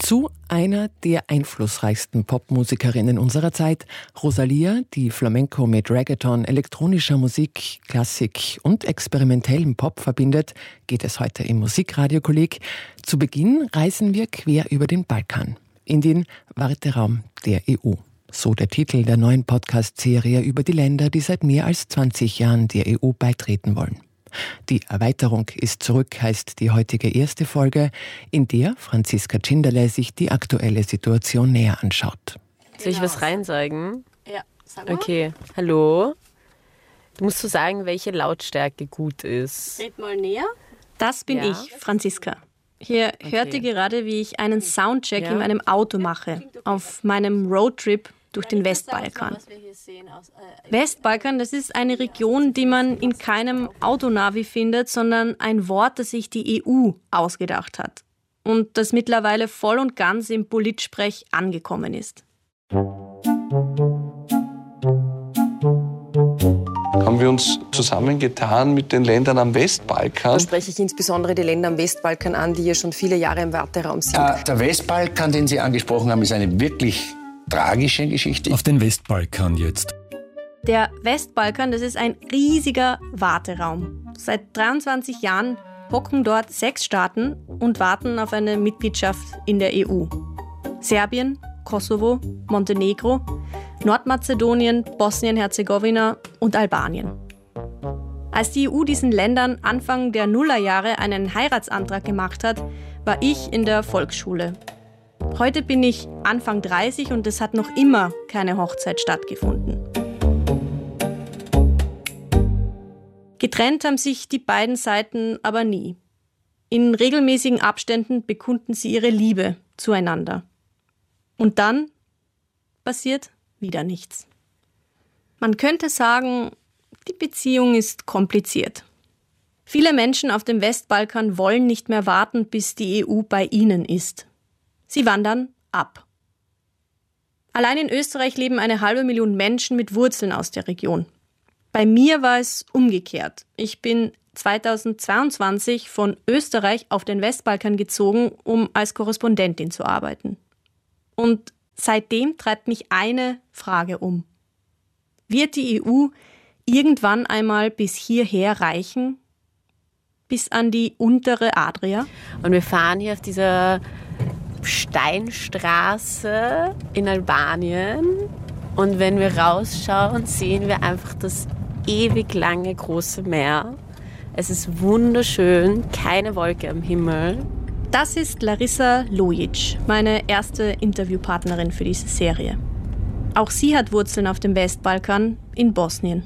Zu einer der einflussreichsten Popmusikerinnen unserer Zeit, Rosalía, die Flamenco mit Reggaeton, elektronischer Musik, Klassik und experimentellem Pop verbindet, geht es heute im Musikradio-Kolleg. Zu Beginn reisen wir quer über den Balkan, in den Warteraum der EU. So der Titel der neuen Podcast-Serie über die Länder, die seit mehr als 20 Jahren der EU beitreten wollen. Die Erweiterung ist zurück, heißt die heutige erste Folge, in der Franziska Tschinderle sich die aktuelle Situation näher anschaut. Soll ich was reinsagen? Ja, sag mal. Okay, hallo. Du musst so sagen, welche Lautstärke gut ist. Red mal näher. Das bin ich, Franziska. Hier hört ihr gerade, wie ich einen Soundcheck in meinem Auto mache, auf meinem Roadtrip durch den Westbalkan. Westbalkan, das ist eine Region, die man in keinem Autonavi findet, sondern ein Wort, das sich die EU ausgedacht hat und das mittlerweile voll und ganz im Politsprech angekommen ist. Haben wir uns zusammengetan mit den Ländern am Westbalkan. Da spreche ich insbesondere die Länder am Westbalkan an, die ja schon viele Jahre im Warteraum sind. Der Westbalkan, den Sie angesprochen haben, ist eine wirklich tragische Geschichte. Auf den Westbalkan jetzt. Der Westbalkan, das ist ein riesiger Warteraum. Seit 23 Jahren hocken dort 6 Staaten und warten auf eine Mitgliedschaft in der EU. Serbien, Kosovo, Montenegro, Nordmazedonien, Bosnien-Herzegowina und Albanien. Als die EU diesen Ländern Anfang der Nullerjahre einen Heiratsantrag gemacht hat, war ich in der Volksschule. Heute bin ich Anfang 30 und es hat noch immer keine Hochzeit stattgefunden. Getrennt haben sich die beiden Seiten aber nie. In regelmäßigen Abständen bekunden sie ihre Liebe zueinander. Und dann passiert wieder nichts. Man könnte sagen, die Beziehung ist kompliziert. Viele Menschen auf dem Westbalkan wollen nicht mehr warten, bis die EU bei ihnen ist. Sie wandern ab. Allein in Österreich leben 500.000 Menschen mit Wurzeln aus der Region. Bei mir war es umgekehrt. Ich bin 2022 von Österreich auf den Westbalkan gezogen, um als Korrespondentin zu arbeiten. Und seitdem treibt mich eine Frage um. Wird die EU irgendwann einmal bis hierher reichen? Bis an die untere Adria? Und wir fahren hier auf dieser Steinstraße in Albanien. Und wenn wir rausschauen, sehen wir einfach das ewig lange große Meer. Es ist wunderschön, keine Wolke am Himmel. Das ist Larissa Lojic, meine erste Interviewpartnerin für diese Serie. Auch sie hat Wurzeln auf dem Westbalkan in Bosnien.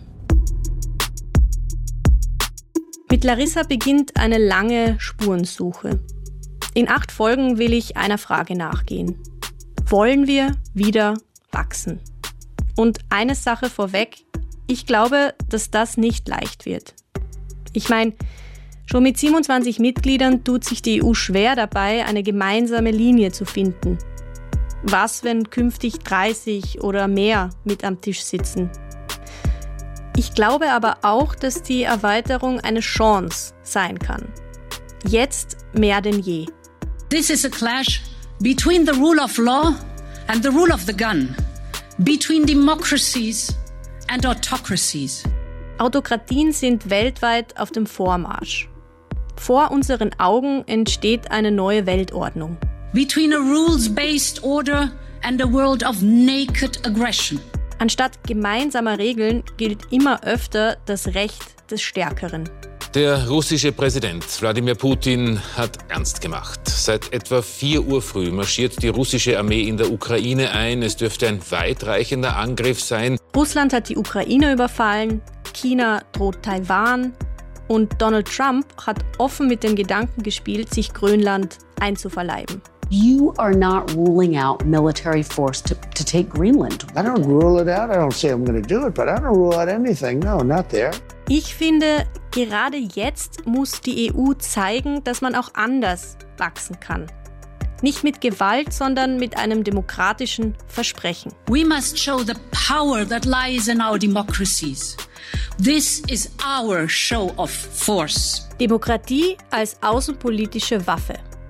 Mit Larissa beginnt eine lange Spurensuche. In 8 Folgen will ich einer Frage nachgehen. Wollen wir wieder wachsen? Und eine Sache vorweg, ich glaube, dass das nicht leicht wird. Ich meine, schon mit 27 Mitgliedern tut sich die EU schwer dabei, eine gemeinsame Linie zu finden. Was, wenn künftig 30 oder mehr mit am Tisch sitzen? Ich glaube aber auch, dass die Erweiterung eine Chance sein kann. Jetzt mehr denn je. This is a clash between the rule of law and the rule of the gun, between democracies and autocracies. Autokratien sind weltweit auf dem Vormarsch. Vor unseren Augen entsteht eine neue Weltordnung. Between a rules-based order and a world of naked aggression. Anstatt gemeinsamer Regeln gilt immer öfter das Recht des Stärkeren. Der russische Präsident Wladimir Putin hat ernst gemacht. Seit etwa 4 Uhr früh marschiert die russische Armee in der Ukraine ein. Es dürfte ein weitreichender Angriff sein. Russland hat die Ukraine überfallen, China droht Taiwan und Donald Trump hat offen mit dem Gedanken gespielt, sich Grönland einzuverleiben. You are not ruling out military force to take Greenland. I don't rule it out. I don't say I'm going to do it, but I don't rule out anything. No, not there. Ich finde, gerade jetzt muss die EU zeigen, dass man auch anders wachsen kann. Nicht mit Gewalt, sondern mit einem demokratischen Versprechen. We must show the power that lies in our democracies. This is our show of force. Demokratie als außenpolitische Waffe.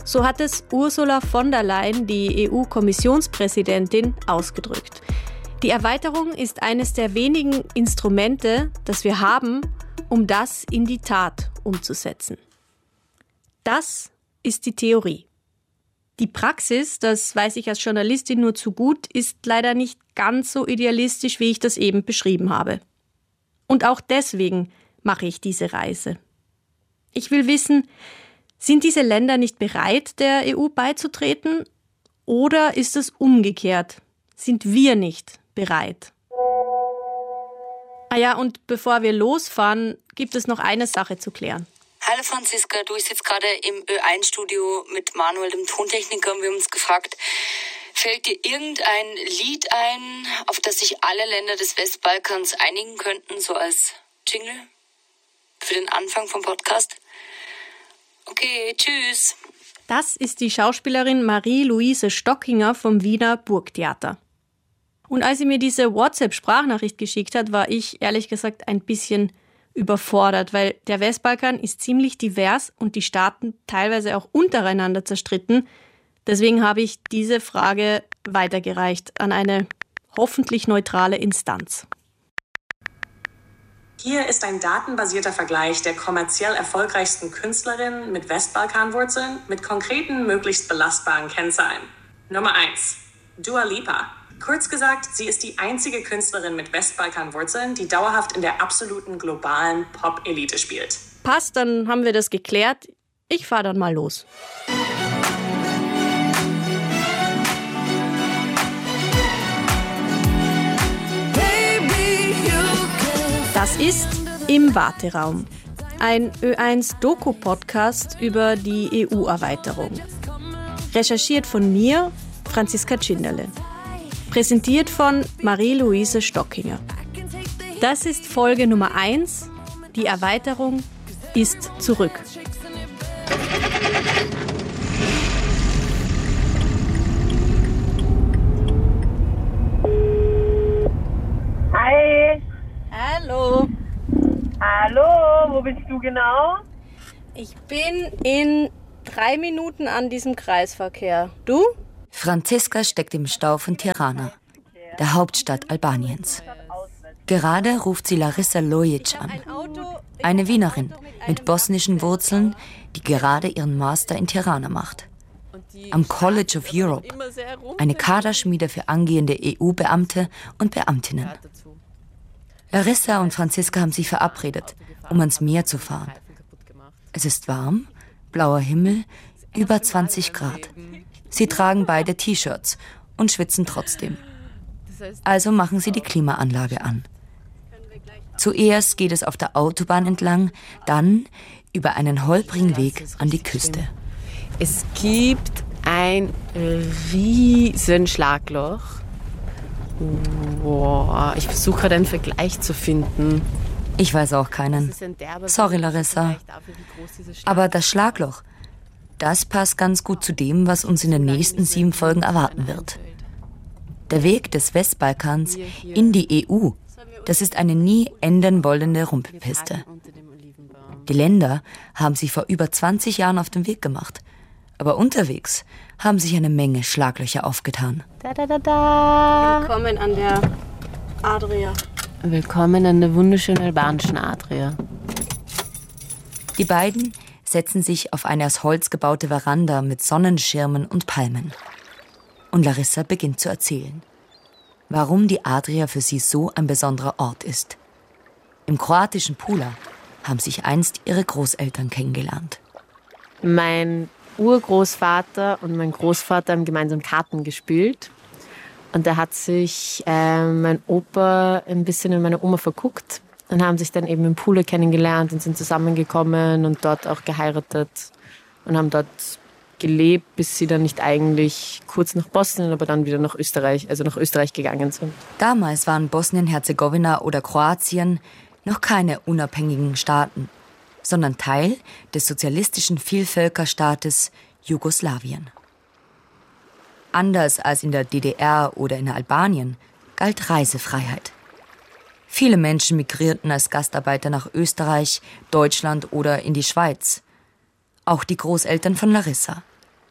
So hat es Ursula von der Leyen, die EU-Kommissionspräsidentin, ausgedrückt. Die Erweiterung ist eines der wenigen Instrumente, das wir haben, um das in die Tat umzusetzen. Das ist die Theorie. Die Praxis, das weiß ich als Journalistin nur zu gut, ist leider nicht ganz so idealistisch, wie ich das eben beschrieben habe. Und auch deswegen mache ich diese Reise. Ich will wissen, sind diese Länder nicht bereit, der EU beizutreten? Oder ist es umgekehrt? Sind wir nicht bereit? Ah ja, und bevor wir losfahren, gibt es noch eine Sache zu klären. Hallo Franziska, du, ich sitze gerade im Ö1-Studio mit Manuel, dem Tontechniker, und wir haben uns gefragt, fällt dir irgendein Lied ein, auf das sich alle Länder des Westbalkans einigen könnten, so als Jingle für den Anfang vom Podcast? Okay, tschüss. Das ist die Schauspielerin Marie-Louise Stockinger vom Wiener Burgtheater. Und als sie mir diese WhatsApp-Sprachnachricht geschickt hat, war ich ehrlich gesagt ein bisschen überfordert, weil der Westbalkan ist ziemlich divers und die Staaten teilweise auch untereinander zerstritten. Deswegen habe ich diese Frage weitergereicht an eine hoffentlich neutrale Instanz. Hier ist ein datenbasierter Vergleich der kommerziell erfolgreichsten Künstlerinnen mit Westbalkanwurzeln mit konkreten, möglichst belastbaren Kennzahlen. Nummer 1. Dua Lipa. Kurz gesagt, sie ist die einzige Künstlerin mit Westbalkanwurzeln, die dauerhaft in der absoluten globalen Pop-Elite spielt. Passt, dann haben wir das geklärt. Ich fahre dann mal los. Das ist Im Warteraum, ein Ö1-Doku-Podcast über die EU-Erweiterung. Recherchiert von mir, Franziska Tschinderle. Präsentiert von Marie-Louise Stockinger. Das ist Folge Nummer 1. Die Erweiterung ist zurück. Hi. Hallo. Hallo, wo bist du genau? Ich bin in 3 Minuten an diesem Kreisverkehr. Du? Franziska steckt im Stau von Tirana, der Hauptstadt Albaniens. Gerade ruft sie Larissa Lojic an, eine Wienerin mit bosnischen Wurzeln, die gerade ihren Master in Tirana macht. Am College of Europe, eine Kaderschmiede für angehende EU-Beamte und Beamtinnen. Larissa und Franziska haben sich verabredet, um ans Meer zu fahren. Es ist warm, blauer Himmel, über 20 Grad. Sie tragen beide T-Shirts und schwitzen trotzdem. Also machen sie die Klimaanlage an. Zuerst geht es auf der Autobahn entlang, dann über einen holprigen Weg an die Küste. Es gibt ein riesen Schlagloch. Wow, ich versuche gerade einen Vergleich zu finden. Ich weiß auch keinen. Sorry, Larissa. Aber das Schlagloch, das passt ganz gut zu dem, was uns in den nächsten 7 Folgen erwarten wird. Der Weg des Westbalkans in die EU, das ist eine nie enden wollende Rumpelpiste. Die Länder haben sich vor über 20 Jahren auf den Weg gemacht. Aber unterwegs haben sich eine Menge Schlaglöcher aufgetan. Willkommen an der Adria. Willkommen an der wunderschönen albanischen Adria. Die beiden setzen sich auf eine aus Holz gebaute Veranda mit Sonnenschirmen und Palmen. Und Larissa beginnt zu erzählen, warum die Adria für sie so ein besonderer Ort ist. Im kroatischen Pula haben sich einst ihre Großeltern kennengelernt. Mein Urgroßvater und mein Großvater haben gemeinsam Karten gespielt. Und da hat sich mein Opa ein bisschen in meine Oma verguckt und haben sich dann eben im Pula kennengelernt und sind zusammengekommen und dort auch geheiratet und haben dort gelebt, bis sie dann nicht eigentlich kurz nach Bosnien, aber dann wieder nach Österreich gegangen sind. Damals waren Bosnien-Herzegowina oder Kroatien noch keine unabhängigen Staaten, sondern Teil des sozialistischen Vielvölkerstaates Jugoslawien. Anders als in der DDR oder in Albanien galt Reisefreiheit. Viele Menschen migrierten als Gastarbeiter nach Österreich, Deutschland oder in die Schweiz. Auch die Großeltern von Larissa.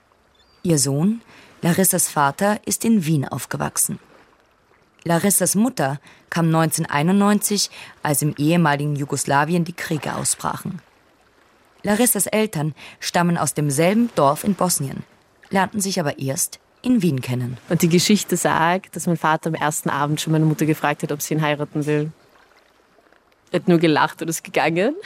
Ihr Sohn, Larissas Vater, ist in Wien aufgewachsen. Larissas Mutter kam 1991, als im ehemaligen Jugoslawien die Kriege ausbrachen. Larissas Eltern stammen aus demselben Dorf in Bosnien, lernten sich aber erst in Wien kennen. Und die Geschichte sagt, dass mein Vater am ersten Abend schon meine Mutter gefragt hat, ob sie ihn heiraten will. Er hat nur gelacht und ist gegangen.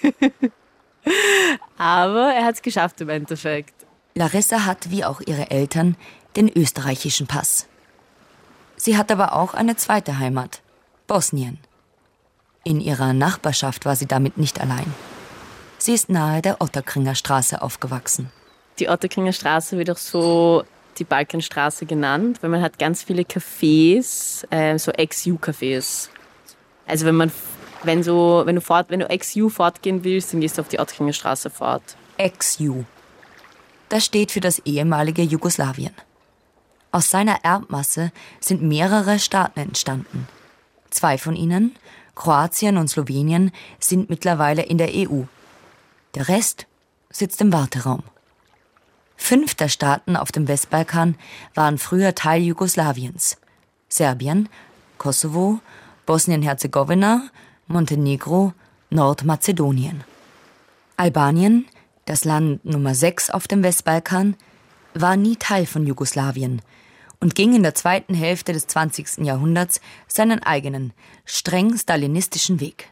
Aber er hat es geschafft im Endeffekt. Larissa hat, wie auch ihre Eltern, den österreichischen Pass. Sie hat aber auch eine zweite Heimat, Bosnien. In ihrer Nachbarschaft war sie damit nicht allein. Sie ist nahe der Ottakringer Straße aufgewachsen. Die Ottakringer Straße wird auch so die Balkanstraße genannt, weil man hat ganz viele Cafés, so Ex-Ju-Cafés. Also wenn du Ex-Ju fortgehen willst, dann gehst du auf die Ottakringer Straße fort. Ex-Ju. Das steht für das ehemalige Jugoslawien. Aus seiner Erbmasse sind mehrere Staaten entstanden. 2 von ihnen, Kroatien und Slowenien, sind mittlerweile in der EU. Der Rest sitzt im Warteraum. 5 der Staaten auf dem Westbalkan waren früher Teil Jugoslawiens. Serbien, Kosovo, Bosnien-Herzegowina, Montenegro, Nordmazedonien. Albanien, das Land Nummer 6 auf dem Westbalkan, war nie Teil von Jugoslawien und ging in der zweiten Hälfte des 20. Jahrhunderts seinen eigenen, streng stalinistischen Weg.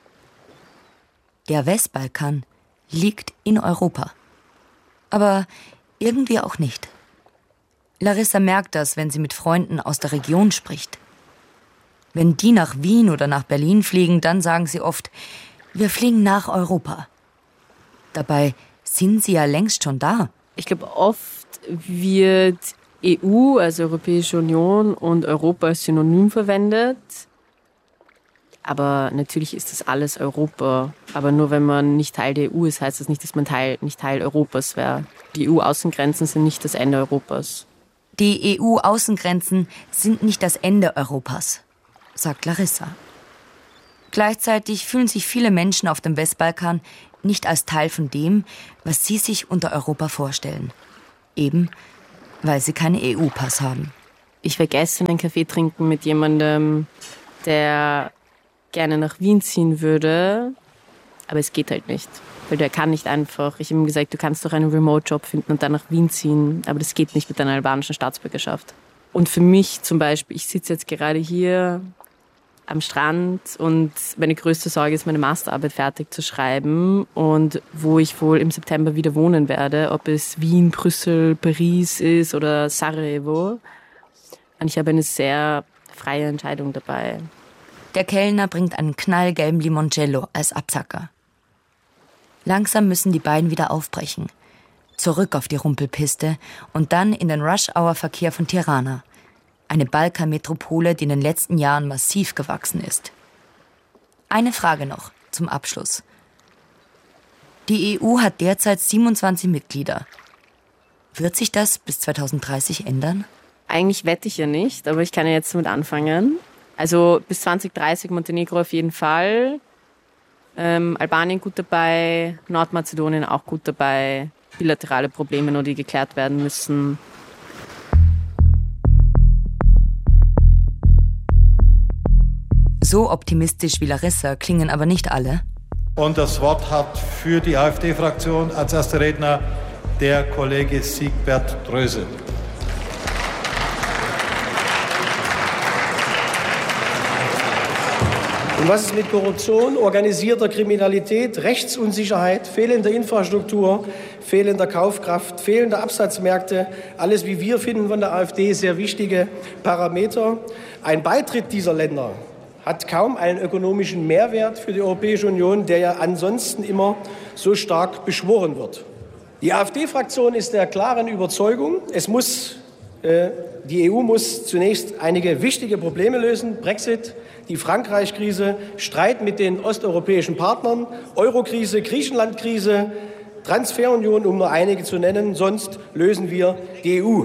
Der Westbalkan liegt in Europa. Aber irgendwie auch nicht. Larissa merkt das, wenn sie mit Freunden aus der Region spricht. Wenn die nach Wien oder nach Berlin fliegen, dann sagen sie oft, wir fliegen nach Europa. Dabei sind sie ja längst schon da. Ich glaube, oft wird EU, also Europäische Union, und Europa als Synonym verwendet. Aber natürlich ist das alles Europa. Aber nur wenn man nicht Teil der EU ist, heißt das nicht, dass man nicht Teil Europas wäre. Die EU-Außengrenzen sind nicht das Ende Europas. Die EU-Außengrenzen sind nicht das Ende Europas, sagt Larissa. Gleichzeitig fühlen sich viele Menschen auf dem Westbalkan nicht als Teil von dem, was sie sich unter Europa vorstellen. Eben, weil sie keinen EU-Pass haben. Ich wäre gestern einen Kaffee trinken mit jemandem, der gerne nach Wien ziehen würde, aber es geht halt nicht. Weil der kann nicht einfach, ich habe ihm gesagt, du kannst doch einen Remote-Job finden und dann nach Wien ziehen, aber das geht nicht mit deiner albanischen Staatsbürgerschaft. Und für mich zum Beispiel, ich sitze jetzt gerade hier am Strand und meine größte Sorge ist, meine Masterarbeit fertig zu schreiben und wo ich wohl im September wieder wohnen werde, ob es Wien, Brüssel, Paris ist oder Sarajevo. Und ich habe eine sehr freie Entscheidung dabei. Der Kellner bringt einen knallgelben Limoncello als Absacker. Langsam müssen die beiden wieder aufbrechen. Zurück auf die Rumpelpiste und dann in den Rush-Hour-Verkehr von Tirana. Eine Balkanmetropole, die in den letzten Jahren massiv gewachsen ist. Eine Frage noch zum Abschluss. Die EU hat derzeit 27 Mitglieder. Wird sich das bis 2030 ändern? Eigentlich wette ich ja nicht, aber ich kann ja jetzt damit anfangen. Also bis 2030 Montenegro auf jeden Fall. Albanien gut dabei, Nordmazedonien auch gut dabei. Bilaterale Probleme nur, die geklärt werden müssen. So optimistisch wie Larissa klingen aber nicht alle. Und das Wort hat für die AfD-Fraktion als erster Redner der Kollege Siegbert Dröse. Und was ist mit Korruption, organisierter Kriminalität, Rechtsunsicherheit, fehlender Infrastruktur, fehlender Kaufkraft, fehlender Absatzmärkte? Alles, wie wir finden, von der AfD sehr wichtige Parameter. Ein Beitritt dieser Länder hat kaum einen ökonomischen Mehrwert für die Europäische Union, der ja ansonsten immer so stark beschworen wird. Die AfD-Fraktion ist der klaren Überzeugung, die EU muss zunächst einige wichtige Probleme lösen. Brexit, die Frankreich-Krise, Streit mit den osteuropäischen Partnern, Euro-Krise, Griechenland-Krise, Transferunion, um nur einige zu nennen. Sonst lösen wir die EU.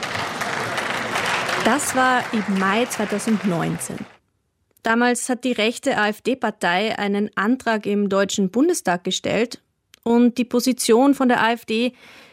Das war im Mai 2019. Damals hat die rechte AfD-Partei einen Antrag im Deutschen Bundestag gestellt und die Position von der AfD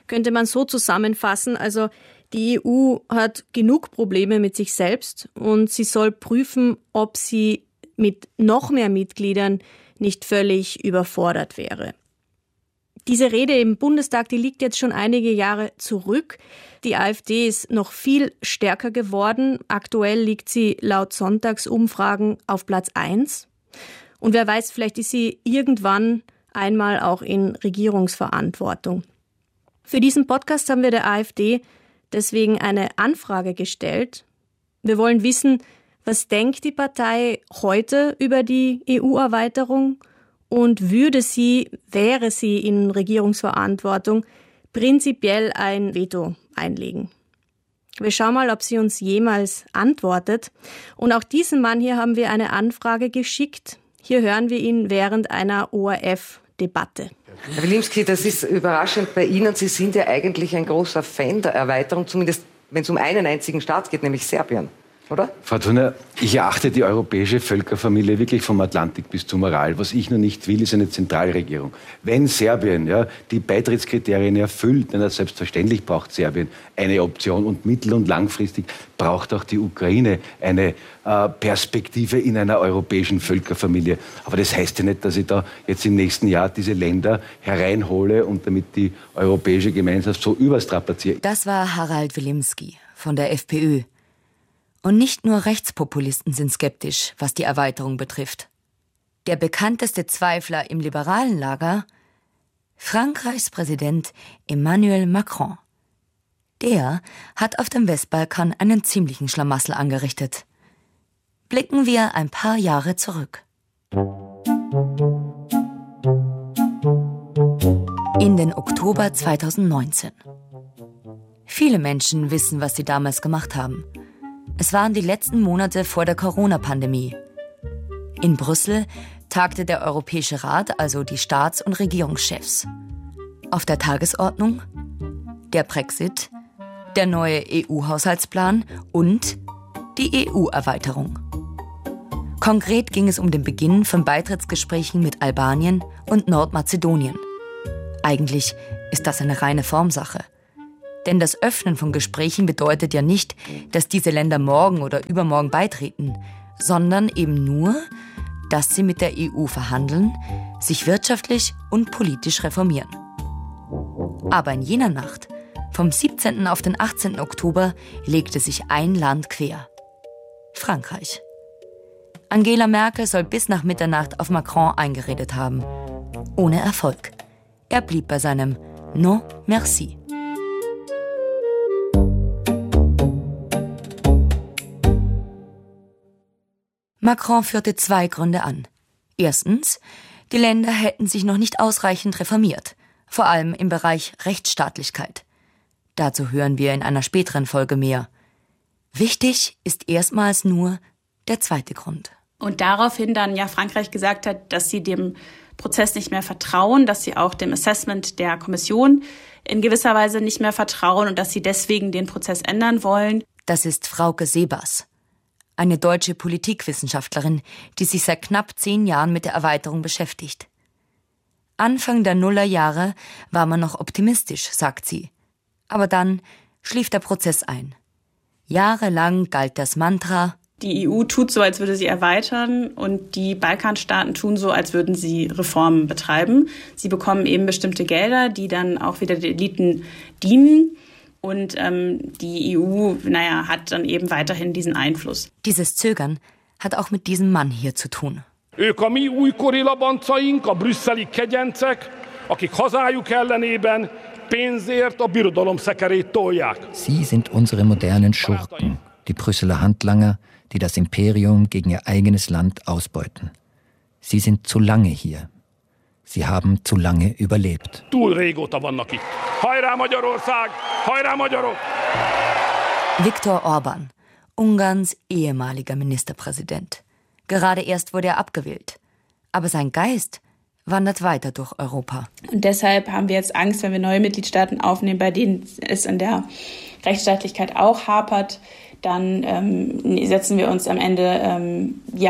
könnte man so zusammenfassen, also die EU hat genug Probleme mit sich selbst und sie soll prüfen, ob sie mit noch mehr Mitgliedern nicht völlig überfordert wäre. Diese Rede im Bundestag, die liegt jetzt schon einige Jahre zurück. Die AfD ist noch viel stärker geworden. Aktuell liegt sie laut Sonntagsumfragen auf Platz 1. Und wer weiß, vielleicht ist sie irgendwann einmal auch in Regierungsverantwortung. Für diesen Podcast haben wir der AfD deswegen eine Anfrage gestellt. Wir wollen wissen, was denkt die Partei heute über die EU-Erweiterung und wäre sie in Regierungsverantwortung, prinzipiell ein Veto einlegen. Wir schauen mal, ob sie uns jemals antwortet. Und auch diesem Mann hier haben wir eine Anfrage geschickt. Hier hören wir ihn während einer ORF-Debatte. Herr Wilimski, das ist überraschend bei Ihnen. Sie sind ja eigentlich ein großer Fan der Erweiterung, zumindest wenn es um einen einzigen Staat geht, nämlich Serbien, oder? Frau Thurner, ich erachte die europäische Völkerfamilie wirklich vom Atlantik bis zum Ural. Was ich nur nicht will, ist eine Zentralregierung. Wenn Serbien die Beitrittskriterien erfüllt, denn selbstverständlich braucht Serbien eine Option und mittel- und langfristig braucht auch die Ukraine eine Perspektive in einer europäischen Völkerfamilie. Aber das heißt ja nicht, dass ich da jetzt im nächsten Jahr diese Länder hereinhole und damit die europäische Gemeinschaft so überstrapaziere. Das war Harald Wilimski von der FPÖ. Und nicht nur Rechtspopulisten sind skeptisch, was die Erweiterung betrifft. Der bekannteste Zweifler im liberalen Lager? Frankreichs Präsident Emmanuel Macron. Der hat auf dem Westbalkan einen ziemlichen Schlamassel angerichtet. Blicken wir ein paar Jahre zurück. In den Oktober 2019. Viele Menschen wissen, was sie damals gemacht haben. Es waren die letzten Monate vor der Corona-Pandemie. In Brüssel tagte der Europäische Rat, also die Staats- und Regierungschefs. Auf der Tagesordnung der Brexit, der neue EU-Haushaltsplan und die EU-Erweiterung. Konkret ging es um den Beginn von Beitrittsgesprächen mit Albanien und Nordmazedonien. Eigentlich ist das eine reine Formsache. Denn das Öffnen von Gesprächen bedeutet ja nicht, dass diese Länder morgen oder übermorgen beitreten, sondern eben nur, dass sie mit der EU verhandeln, sich wirtschaftlich und politisch reformieren. Aber in jener Nacht, vom 17. auf den 18. Oktober, legte sich ein Land quer. Frankreich. Angela Merkel soll bis nach Mitternacht auf Macron eingeredet haben. Ohne Erfolg. Er blieb bei seinem Non, merci. Macron führte 2 Gründe an. Erstens, die Länder hätten sich noch nicht ausreichend reformiert, vor allem im Bereich Rechtsstaatlichkeit. Dazu hören wir in einer späteren Folge mehr. Wichtig ist erstmals nur der zweite Grund. Und daraufhin dann Frankreich gesagt hat, dass sie dem Prozess nicht mehr vertrauen, dass sie auch dem Assessment der Kommission in gewisser Weise nicht mehr vertrauen und dass sie deswegen den Prozess ändern wollen. Das ist Frauke Sebers, eine deutsche Politikwissenschaftlerin, die sich seit knapp 10 Jahren mit der Erweiterung beschäftigt. Anfang der Nullerjahre war man noch optimistisch, sagt sie. Aber dann schlief der Prozess ein. Jahrelang galt das Mantra: Die EU tut so, als würde sie erweitern, und die Balkanstaaten tun so, als würden sie Reformen betreiben. Sie bekommen eben bestimmte Gelder, die dann auch wieder den Eliten dienen. Und die EU, hat dann eben weiterhin diesen Einfluss. Dieses Zögern hat auch mit diesem Mann hier zu tun. Ők a mi újkori labancaink, a brüsszeli kegyencek, akik hazájuk ellenében pénzért a birodalom szekerét tolják. Sie sind unsere modernen Schurken, die Brüsseler Handlanger, die das Imperium gegen ihr eigenes Land ausbeuten. Sie sind zu lange hier. Sie haben zu lange überlebt. Túl régóta vannak itt. Hajrá Magyarország! Hajrá Magyarok! Viktor Orbán, Ungarns ehemaliger Ministerpräsident. Gerade erst wurde er abgewählt. Aber sein Geist wandert weiter durch Europa. Und deshalb haben wir jetzt Angst, wenn wir neue Mitgliedstaaten aufnehmen, bei denen es in der Rechtsstaatlichkeit auch hapert, dann setzen wir uns am Ende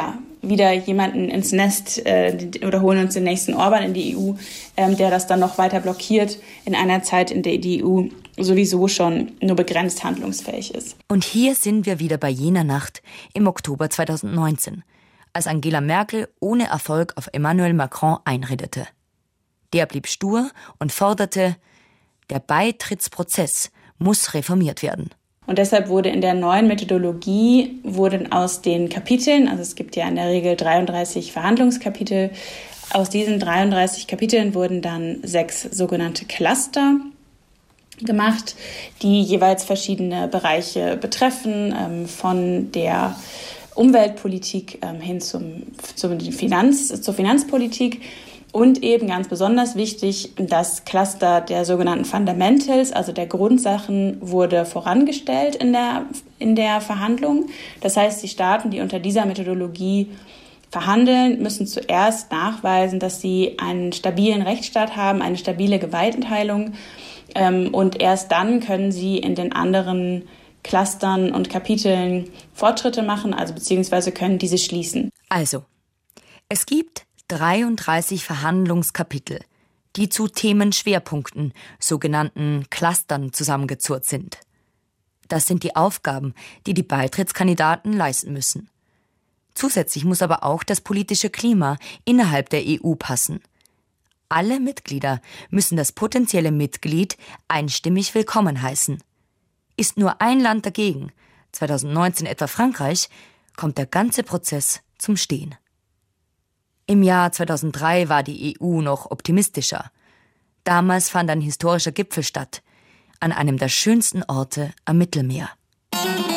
wieder jemanden ins Nest oder holen uns den nächsten Orban in die EU, der das dann noch weiter blockiert in einer Zeit, in der die EU sowieso schon nur begrenzt handlungsfähig ist. Und hier sind wir wieder bei jener Nacht im Oktober 2019, als Angela Merkel ohne Erfolg auf Emmanuel Macron einredete. Der blieb stur und forderte, der Beitrittsprozess muss reformiert werden. Und deshalb wurde in der neuen Methodologie aus den Kapiteln, also es gibt ja in der Regel 33 Verhandlungskapitel, aus diesen 33 Kapiteln wurden dann 6 sogenannte Cluster gemacht, die jeweils verschiedene Bereiche betreffen, von der Umweltpolitik hin zur Finanzpolitik. Und eben ganz besonders wichtig, das Cluster der sogenannten Fundamentals, also der Grundsachen, wurde vorangestellt in der Verhandlung. Das heißt, die Staaten, die unter dieser Methodologie verhandeln, müssen zuerst nachweisen, dass sie einen stabilen Rechtsstaat haben, eine stabile Gewaltenteilung. Und erst dann können sie in den anderen Clustern und Kapiteln Fortschritte machen, also beziehungsweise können diese schließen. Also, es gibt 33 Verhandlungskapitel, die zu Themenschwerpunkten, sogenannten Clustern, zusammengezurrt sind. Das sind die Aufgaben, die die Beitrittskandidaten leisten müssen. Zusätzlich muss aber auch das politische Klima innerhalb der EU passen. Alle Mitglieder müssen das potenzielle Mitglied einstimmig willkommen heißen. Ist nur ein Land dagegen, 2019 etwa Frankreich, kommt der ganze Prozess zum Stehen. Im Jahr 2003 war die EU noch optimistischer. Damals fand ein historischer Gipfel statt, an einem der schönsten Orte am Mittelmeer.